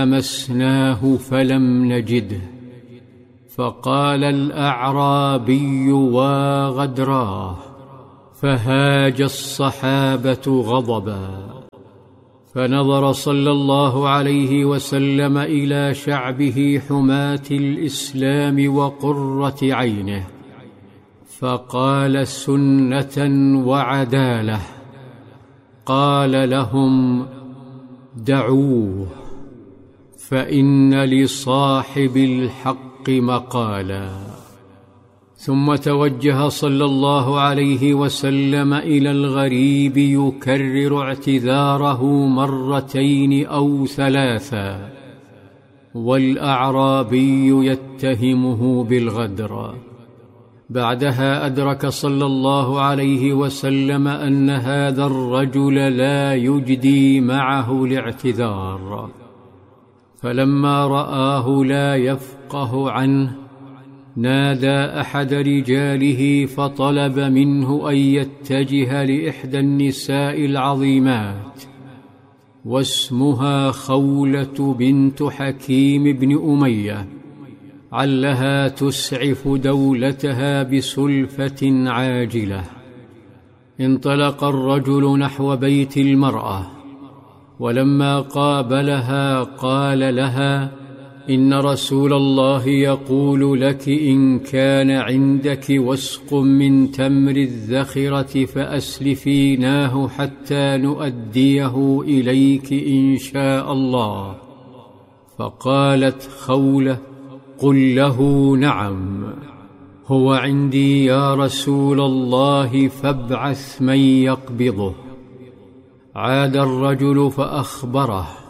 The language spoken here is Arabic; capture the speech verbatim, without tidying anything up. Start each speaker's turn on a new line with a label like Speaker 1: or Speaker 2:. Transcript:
Speaker 1: مسناه فلم نجده، فقال الأعرابي: وغدراه. فهاج الصحابة غضبا، فنظر صلى الله عليه وسلم إلى شعبه حماة الإسلام وقرة عينه، فقال سنة وعدالة. قال لهم: دعوه، فإن لصاحب الحق مقالا. ثم توجه صلى الله عليه وسلم إلى الغريب يكرر اعتذاره مرتين أو ثلاثا، والأعرابي يتهمه بالغدر. بعدها أدرك صلى الله عليه وسلم أن هذا الرجل لا يجدي معه الاعتذار، فلما رآه لا يفقه عنه نادى أحد رجاله فطلب منه أن يتجه لإحدى النساء العظيمات، واسمها خولة بنت حكيم بن أمية، علها تسعف دولتها بسلفة عاجلة. انطلق الرجل نحو بيت المرأة، ولما قابلها قال لها: إن رسول الله يقول لك إن كان عندك وسق من تمر الذخرة فأسلفيناه حتى نؤديه إليك إن شاء الله. فقالت خولة: قل له نعم، هو عندي يا رسول الله، فابعث من يقبضه. عاد الرجل فأخبره،